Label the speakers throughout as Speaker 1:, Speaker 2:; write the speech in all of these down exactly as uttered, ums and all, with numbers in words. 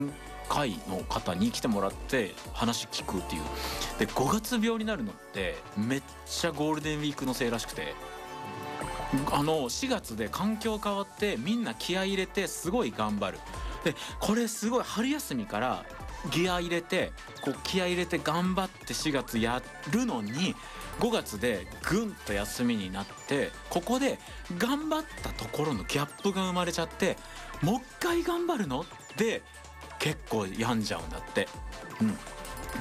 Speaker 1: 会の方に来てもらって話聞くっていう。でごがつ病になるのってめっちゃゴールデンウィークのせいらしくて、あのしがつで環境変わってみんな気合い入れてすごい頑張る。でこれすごい春休みからギア入れてこう気合い入れて頑張ってしがつやるのにごがつでぐんと休みになって、ここで頑張ったところのギャップが生まれちゃって、もう一回頑張るので結構病んじゃうんだって。うん、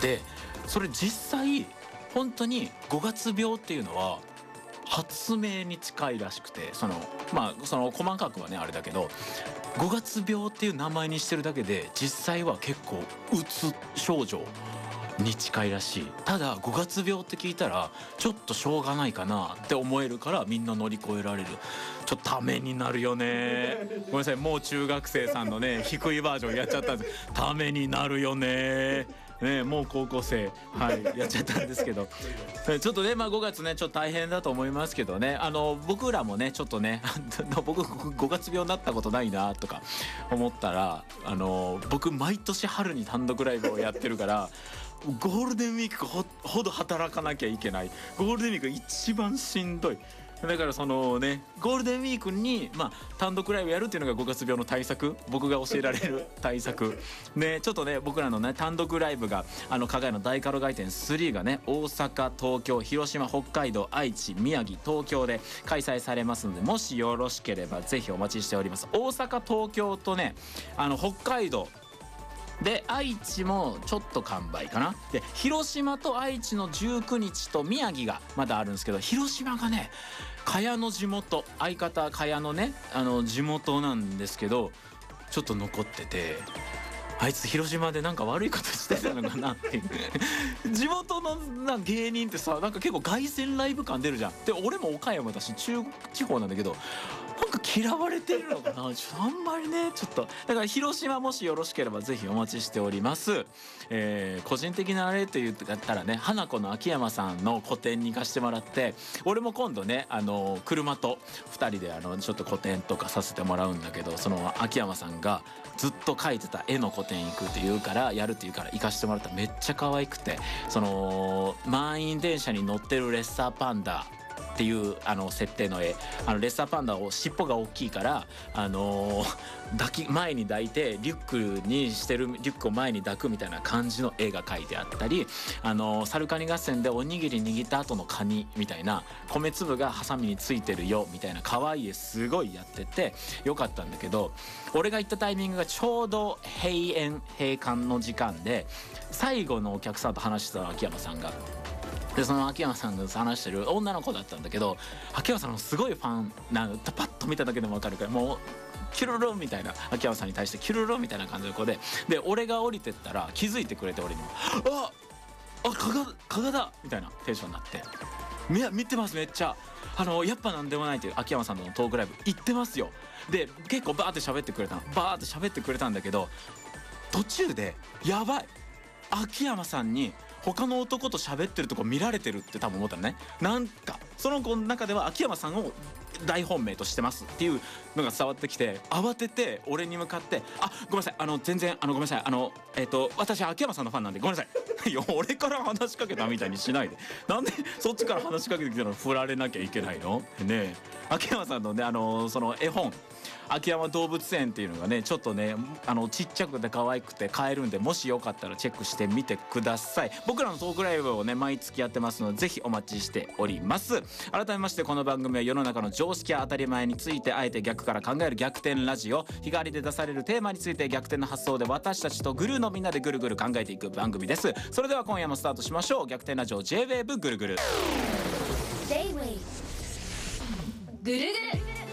Speaker 1: でそれ実際本当にごがつ病っていうのは発明に近いらしくて、そのまあその細かくはねあれだけど、ごがつ病っていう名前にしてるだけで実際は結構うつ症状に近いらしい。ただごがつ病って聞いたらちょっとしょうがないかなって思えるからみんな乗り越えられる。ちょっとためになるよね。ごめんなさい、もう中学生さんのね低いバージョンやっちゃったんです。ためになるよね。ね、もう高校生、はい、やっちゃったんですけどちょっとね、まあ、ごがつねちょっと大変だと思いますけどね、あの僕らもねちょっとね僕ごがつ病になったことないなとか思ったら、あの僕毎年春に単独ライブをやってるからゴールデンウィーク ほ, ほど働かなきゃいけない。ゴールデンウィーク一番しんどい。だからそのねゴールデンウィークにまあ単独ライブやるっていうのがごがつ病の対策、僕が教えられる対策ね。ちょっとね僕らのね単独ライブがあの加賀屋の大カロ外店スリーがね大阪、東京、広島、北海道、愛知、宮城、東京で開催されますので、もしよろしければぜひお待ちしております。大阪、東京とねあの北海道で愛知もちょっと完売かな。で広島と愛知のじゅうくにちと宮城がまだあるんですけど、広島がね茅の地元、相方茅のねあの地元なんですけどちょっと残ってて、あいつ広島でなんか悪いことしてたのかなっていう地元のな芸人ってさなんか結構凱旋ライブ感出るじゃん。で俺も岡山だし中地方なんだけどなんか嫌われてるのかなちょっとあんまりねちょっとだから広島もしよろしければぜひお待ちしております。えー、個人的なあれと言ったらね花子の秋山さんの個展に行かせてもらって、俺も今度ねあの車とふたりであのちょっと個展とかさせてもらうんだけど、その秋山さんがずっと描いてた絵の個展行くって言うからやるって言うから行かせてもらったらめっちゃ可愛くて、その満員電車に乗ってるレッサーパンダっていうあの設定の絵、あのレッサーパンダを尻尾が大きいからあのー、抱き前に抱いてリュックにしてるリュックを前に抱くみたいな感じの絵が描いてあったり、あのー、サルカニ合戦でおにぎり握った後のカニみたいな米粒がハサミについてるよみたいな可愛い絵すごいやっててよかったんだけど、俺が行ったタイミングがちょうど閉園閉館の時間で最後のお客さんと話してた秋山さんが。でその秋山さんが話してる女の子だったんだけど、秋山さんのすごいファンなんかパッと見ただけでも分かるから、もうキュルルンみたいな、秋山さんに対してキュルルンみたいな感じの子で、で俺が降りてったら気づいてくれて、俺にもああ加賀加賀だみたいなテンションになって、見見てますめっちゃあのやっぱなんでもないっていう秋山さんとのトークライブ行ってますよ。で結構バーって喋ってくれたのバーって喋ってくれたんだけど、途中でやばい秋山さんに他の男と喋ってるとこ見られてるって多分思ったのね。なんかその子の中では秋山さんを大本命としてますっていうのが伝わってきて、慌てて俺に向かって「あごめんなさいあの全然あのごめんなさいあのえっ、ー、と私秋山さんのファンなんでごめんなさい」いや俺から話しかけたみたいにしないで、なんでそっちから話しかけてきたの振られなきゃいけないのねえ。秋山さんのねあのその絵本秋山動物園っていうのがねちょっとねあのちっちゃくて可愛くて買えるんで、もしよかったらチェックしてみてください。僕らのトークライブをね毎月やってますのでぜひお待ちしております。改めましてこの番組は世の中の常識や当たり前についてあえて逆から考える逆転ラジオ、日替わりで出されるテーマについて逆転の発想で私たちとグルーのみんなでぐるぐる考えていく番組です。それでは今夜もスタートしましょう。逆転ラジオ J-ウェーブ ぐるぐる
Speaker 2: J-ウェーブ ぐるぐる